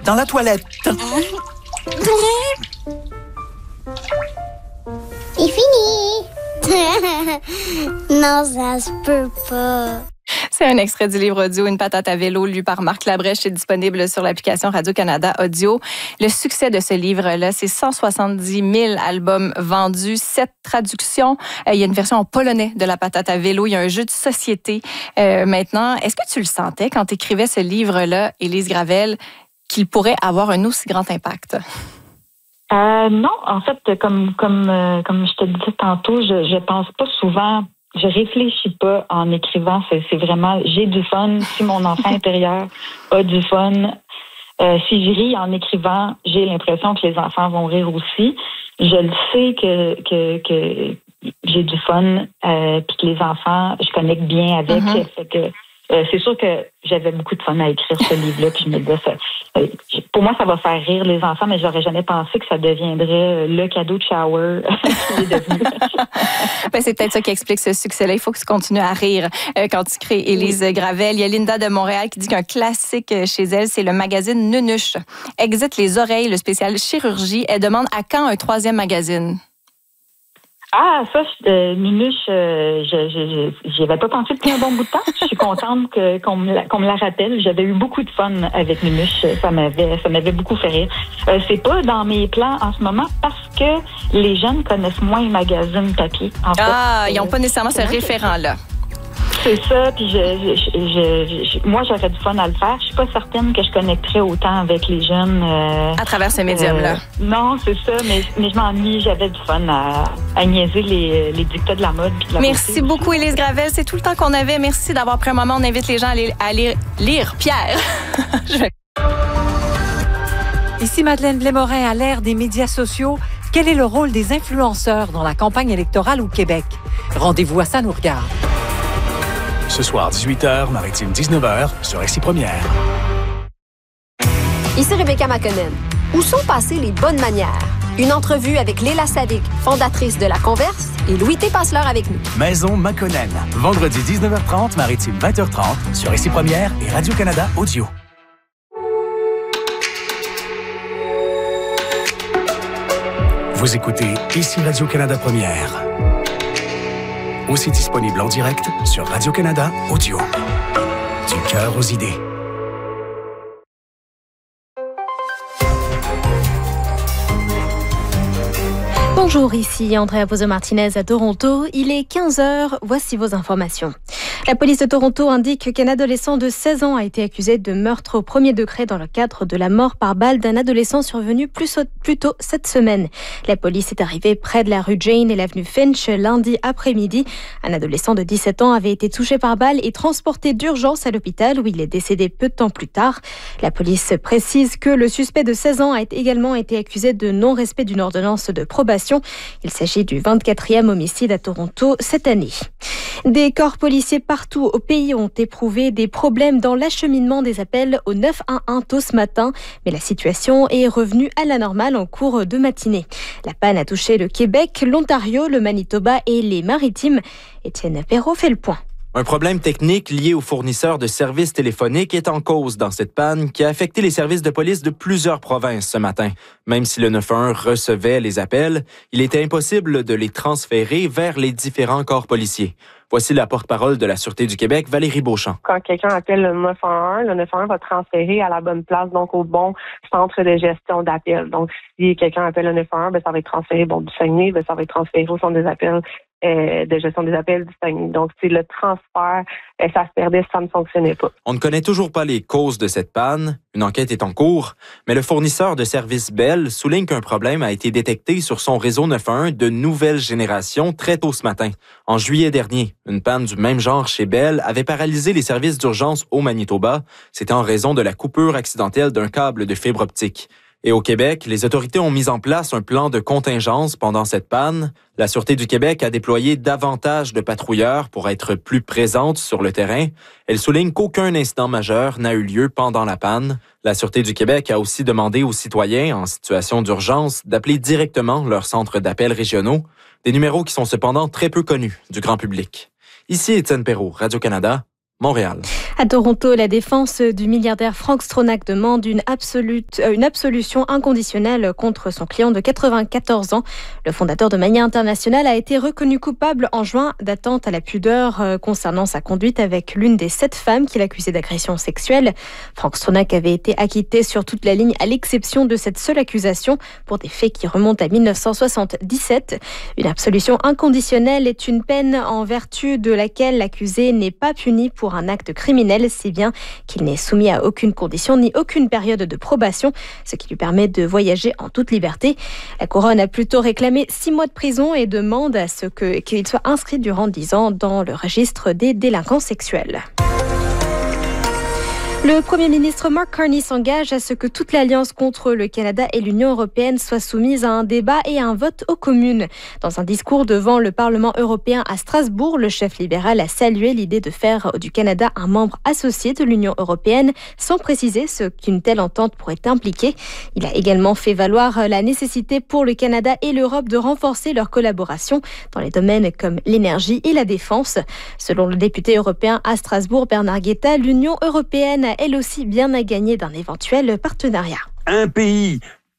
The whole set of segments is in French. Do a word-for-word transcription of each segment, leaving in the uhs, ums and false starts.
dans la toilette. C'est fini! Non, ça se peut pas. C'est un extrait du livre audio Une patate à vélo lu par Marc Labrèche. C'est disponible sur l'application Radio-Canada Audio. Le succès de ce livre-là, c'est cent soixante-dix mille albums vendus, sept traductions. Euh, il y a une version en polonais de La patate à vélo. Il y a un jeu de société euh, maintenant. Est-ce que tu le sentais quand tu écrivais ce livre-là, Élise Gravel, qu'il pourrait avoir un aussi grand impact? Euh, non, en fait, comme comme euh, comme je te disais tantôt, je je pense pas souvent, je réfléchis pas en écrivant. C'est, c'est vraiment, j'ai du fun. Si mon enfant intérieur a du fun, euh, si je ris en écrivant, j'ai l'impression que les enfants vont rire aussi. Je le sais que que que j'ai du fun, euh, puis que les enfants, je connecte bien avec. Mm-hmm. Fait que euh, c'est sûr que j'avais beaucoup de fun à écrire ce livre-là, puis je me disais ça. Pour moi, ça va faire rire les enfants, mais j'aurais jamais pensé que ça deviendrait le cadeau de shower qu'il est devenu. Ben, c'est peut-être ça qui explique ce succès-là. Il faut que tu continues à rire euh, quand tu crées Élise oui. Gravel. Il y a Linda de Montréal qui dit qu'un classique chez elle, c'est le magazine Nunuche. Exit les oreilles, le spécial chirurgie. Elle demande à quand un troisième magazine? Ah, ça, euh, Nunuche, euh, je, je, je, j'y avais pas pensé depuis un bon bout de temps. Je suis contente que, qu'on, me la, qu'on me la rappelle. J'avais eu beaucoup de fun avec Nunuche. Ça m'avait, ça m'avait beaucoup fait rire. Euh, c'est pas dans mes plans en ce moment parce que les jeunes connaissent moins les magazines papier. En ah, fait, ils n'ont pas nécessairement ce référent-là. C'est ça, puis je, je, je, je, moi, j'aurais du fun à le faire. Je suis pas certaine que je connecterais autant avec les jeunes. Euh, à travers ce médium-là. Euh, non, c'est ça, mais, mais je m'ennuie. J'avais du fun à, à niaiser les, les dictats de la mode. Puis de la Merci beauté. beaucoup, Élise Gravel. C'est tout le temps qu'on avait. Merci d'avoir pris un moment. On invite les gens à aller, à aller lire Pierre. je vais... Ici Madeleine Blais-Morin. À l'ère des médias sociaux, quel est le rôle des influenceurs dans la campagne électorale au Québec? Rendez-vous à Ça nous regarde. Ce soir, dix-huit heures, Maritime dix-neuf heures, sur Récit Première. Ici Rebecca McConnell. Où sont passées les bonnes manières? Une entrevue avec Léla Sadik, fondatrice de La Converse, et Louis T. Passeleur avec nous. Maison McConnell. Vendredi dix-neuf heures trente, Maritime vingt heures trente, sur Récit Première et Radio-Canada Audio. Vous écoutez Ici Radio-Canada Première. Aussi disponible en direct sur Radio-Canada Audio. Du cœur aux idées. Bonjour, ici Andrea Pozo-Martinez à Toronto. Il est quinze heures, voici vos informations. La police de Toronto indique qu'un adolescent de seize ans a été accusé de meurtre au premier degré dans le cadre de la mort par balle d'un adolescent survenu plus, plus tôt cette semaine. La police est arrivée près de la rue Jane et l'avenue Finch lundi après-midi. Un adolescent de dix-sept ans avait été touché par balle et transporté d'urgence à l'hôpital où il est décédé peu de temps plus tard. La police précise que le suspect de seize ans a également été accusé de non-respect d'une ordonnance de probation. Il s'agit du vingt-quatrième homicide à Toronto cette année. Des corps policiers partout au pays ont éprouvé des problèmes dans l'acheminement des appels au neuf un un tôt ce matin, mais la situation est revenue à la normale en cours de matinée. La panne a touché le Québec, l'Ontario, le Manitoba et les Maritimes. Étienne Perrault fait le point. Un problème technique lié aux fournisseurs de services téléphoniques est en cause dans cette panne qui a affecté les services de police de plusieurs provinces ce matin. Même si le neuf un un recevait les appels, il était impossible de les transférer vers les différents corps policiers. Voici la porte-parole de la Sûreté du Québec, Valérie Beauchamp. Quand quelqu'un appelle le neuf un un, le neuf un un va transférer à la bonne place, donc au bon centre de gestion d'appel. Donc, si quelqu'un appelle le neuf un un, ben, ça va être transféré bon, du Saguenay, ben, ça va être transféré au centre des appels euh, de gestion des appels du Saguenay. Donc, c'est le transfert, euh, ça se perdait, ça ne fonctionnait pas. On ne connaît toujours pas les causes de cette panne. Une enquête est en cours, mais le fournisseur de services Bell souligne qu'un problème a été détecté sur son réseau neuf un un de nouvelle génération très tôt ce matin. En juillet dernier, une panne du même genre chez Bell avait paralysé les services d'urgence au Manitoba. C'était en raison de la coupure accidentelle d'un câble de fibre optique. Et au Québec, les autorités ont mis en place un plan de contingence pendant cette panne. La Sûreté du Québec a déployé davantage de patrouilleurs pour être plus présente sur le terrain. Elle souligne qu'aucun incident majeur n'a eu lieu pendant la panne. La Sûreté du Québec a aussi demandé aux citoyens en situation d'urgence d'appeler directement leurs centres d'appel régionaux, des numéros qui sont cependant très peu connus du grand public. Ici Étienne Perrault, Radio-Canada, Montréal. À Toronto, la défense du milliardaire Frank Stronach demande une, absolute, euh, une absolution inconditionnelle contre son client de quatre-vingt-quatorze ans. Le fondateur de Mania International a été reconnu coupable en juin d'atteinte à la pudeur euh, concernant sa conduite avec l'une des sept femmes qu'il accusait d'agression sexuelle. Frank Stronach avait été acquitté sur toute la ligne à l'exception de cette seule accusation pour des faits qui remontent à dix-neuf cent soixante-dix-sept. Une absolution inconditionnelle est une peine en vertu de laquelle l'accusé n'est pas puni pour un acte criminel, si bien qu'il n'est soumis à aucune condition ni aucune période de probation, ce qui lui permet de voyager en toute liberté. La couronne a plutôt réclamé six mois de prison et demande à ce que, qu'il soit inscrit durant dix ans dans le registre des délinquants sexuels. Le Premier ministre Mark Carney s'engage à ce que toute l'alliance contre le Canada et l'Union européenne soit soumise à un débat et à un vote aux communes. Dans un discours devant le Parlement européen à Strasbourg, le chef libéral a salué l'idée de faire du Canada un membre associé de l'Union européenne, sans préciser ce qu'une telle entente pourrait impliquer. Il a également fait valoir la nécessité pour le Canada et l'Europe de renforcer leur collaboration dans les domaines comme l'énergie et la défense. Selon le député européen à Strasbourg, Bernard Guetta, l'Union européenne a elle aussi bien à gagner d'un éventuel partenariat. Un pays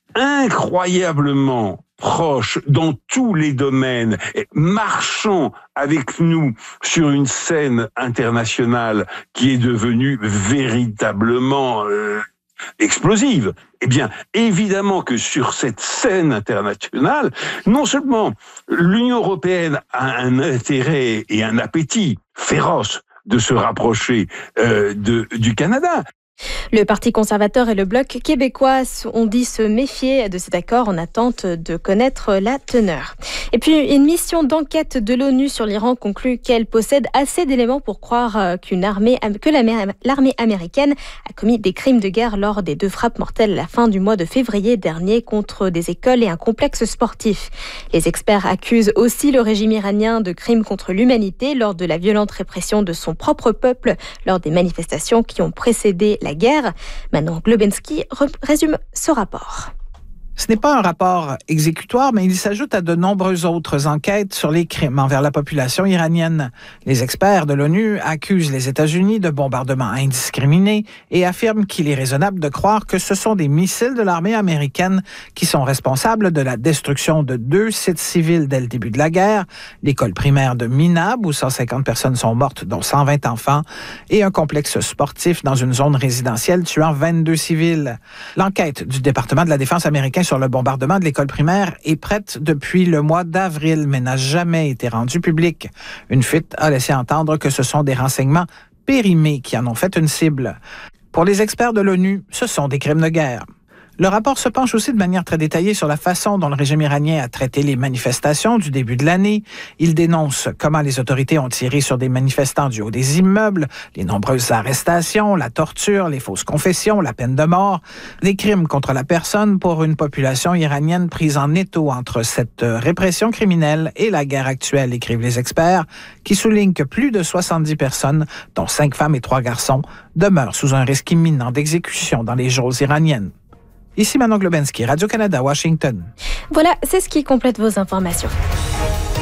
incroyablement proche dans tous les domaines, marchant avec nous sur une scène internationale qui est devenue véritablement euh, explosive. Eh bien, évidemment que sur cette scène internationale, non seulement l'Union européenne a un intérêt et un appétit féroce de se rapprocher euh, de, du Canada. Le Parti conservateur et le Bloc québécois ont dit se méfier de cet accord en attente de connaître la teneur. Et puis, une mission d'enquête de l'ONU sur l'Iran conclut qu'elle possède assez d'éléments pour croire qu'une armée, que l'armée américaine a commis des crimes de guerre lors des deux frappes mortelles à la fin du mois de février dernier contre des écoles et un complexe sportif. Les experts accusent aussi le régime iranien de crimes contre l'humanité lors de la violente répression de son propre peuple lors des manifestations qui ont précédé la guerre. Manon Globensky résume ce rapport. Ce n'est pas un rapport exécutoire, mais il s'ajoute à de nombreuses autres enquêtes sur les crimes envers la population iranienne. Les experts de l'ONU accusent les États-Unis de bombardements indiscriminés et affirment qu'il est raisonnable de croire que ce sont des missiles de l'armée américaine qui sont responsables de la destruction de deux sites civils dès le début de la guerre, l'école primaire de Minab, où cent cinquante personnes sont mortes, dont cent vingt enfants, et un complexe sportif dans une zone résidentielle tuant vingt-deux civils. L'enquête du département de la défense américain sur le bombardement de l'école primaire est prête depuis le mois d'avril, mais n'a jamais été rendue publique. Une fuite a laissé entendre que ce sont des renseignements périmés qui en ont fait une cible. Pour les experts de l'ONU, ce sont des crimes de guerre. Le rapport se penche aussi de manière très détaillée sur la façon dont le régime iranien a traité les manifestations du début de l'année. Il dénonce comment les autorités ont tiré sur des manifestants du haut des immeubles, les nombreuses arrestations, la torture, les fausses confessions, la peine de mort, des crimes contre la personne pour une population iranienne prise en étau entre cette répression criminelle et la guerre actuelle, écrivent les experts, qui soulignent que plus de soixante-dix personnes, dont cinq femmes et trois garçons, demeurent sous un risque imminent d'exécution dans les geôles iraniennes. Ici Manon Globensky, Radio-Canada, Washington. Voilà, c'est ce qui complète vos informations.